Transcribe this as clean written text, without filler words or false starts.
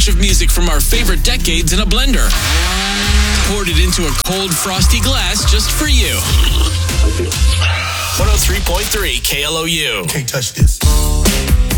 bunch of music from our favorite decades in a blender. Poured it into a cold, frosty glass just for you. 103.3 KLOU. Can't touch this.